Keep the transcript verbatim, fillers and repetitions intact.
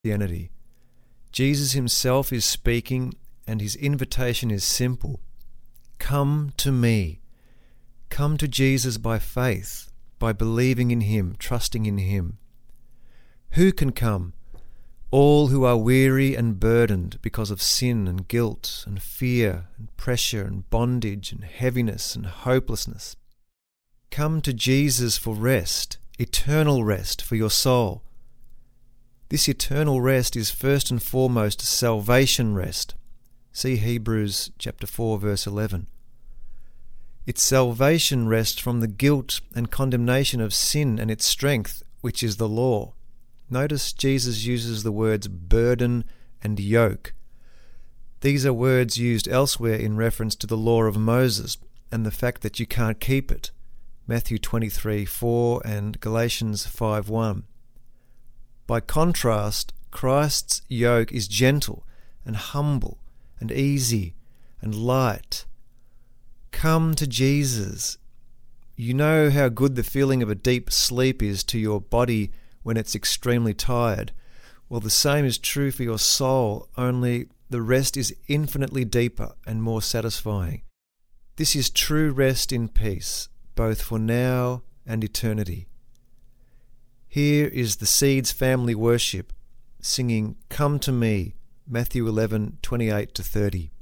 Christianity. Jesus himself is speaking, and his invitation is simple. Come to me. Come to Jesus by faith, by believing in him, trusting in him. Who can come? All who are weary and burdened because of sin and guilt and fear and pressure and bondage and heaviness and hopelessness. Come to Jesus for rest, eternal rest for your soul. This eternal rest is first and foremost salvation rest. See Hebrews chapter four, verse eleven. It's salvation rest from the guilt and condemnation of sin and its strength, which is the law. Notice Jesus uses the words burden and yoke. These are words used elsewhere in reference to the law of Moses and the fact that you can't keep it. Matthew twenty-three four and Galatians five one. By contrast, Christ's yoke is gentle and humble and easy and light. Come to Jesus. You know how good the feeling of a deep sleep is to your body when it's extremely tired. Well, the same is true for your soul, only the rest is infinitely deeper and more satisfying. This is true rest in peace, both for now and eternity. Here is the Seeds family worship, singing Come to Me, Matthew eleven twenty-eight to thirty.